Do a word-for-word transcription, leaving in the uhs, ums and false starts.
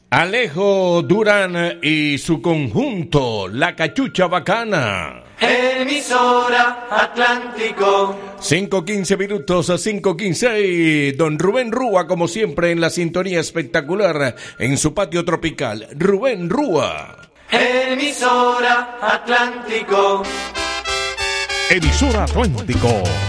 Alejo Durán y su conjunto, La Cachucha Bacana. Emisora Atlántico. cinco quince minutos a cinco quince y don Rubén Rúa, como siempre, en la sintonía espectacular en su patio tropical. Rubén Rúa. Emisora Atlántico. Emisora Atlántico.